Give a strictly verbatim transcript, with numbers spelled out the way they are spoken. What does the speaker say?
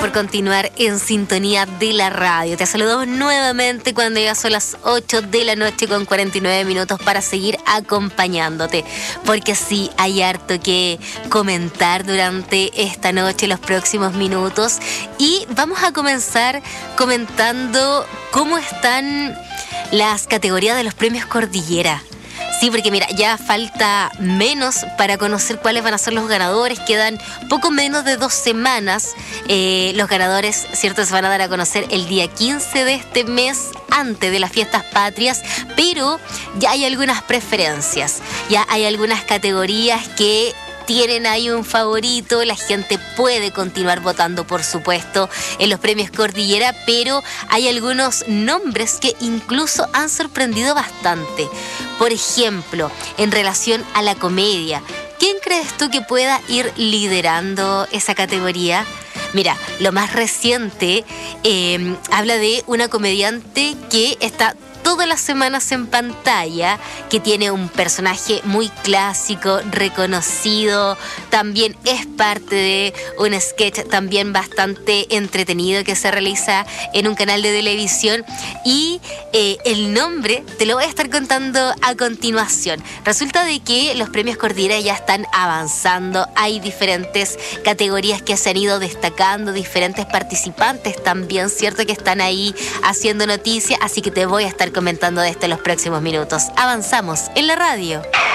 por continuar en sintonía de la radio. Te saludamos nuevamente cuando ya son las ocho de la noche con cuarenta y nueve minutos para seguir acompañándote. Porque sí, hay harto que comentar durante esta noche, los próximos minutos. Y vamos a comenzar comentando cómo están las categorías de los premios Cordillera. Sí, porque mira, ya falta menos para conocer cuáles van a ser los ganadores. Quedan poco menos de dos semanas. Eh, los ganadores, cierto, se van a dar a conocer el día quince de este mes, antes de las fiestas patrias, pero ya hay algunas preferencias. Ya hay algunas categorías que tienen ahí un favorito. La gente puede continuar votando, por supuesto, en los premios Cordillera, pero hay algunos nombres que incluso han sorprendido bastante. Por ejemplo, en relación a la comedia, ¿quién crees tú que pueda ir liderando esa categoría? Mira, lo más reciente eh, habla de una comediante que está todas las semanas en pantalla, que tiene un personaje muy clásico, reconocido, también es parte de un sketch también bastante entretenido que se realiza en un canal de televisión, y eh, el nombre te lo voy a estar contando a continuación. Resulta de que los premios Cordillera ya están avanzando, hay diferentes categorías que se han ido destacando, diferentes participantes también, cierto, que están ahí haciendo noticia, así que te voy a estar comentando de esto en los próximos minutos. Avanzamos en la radio.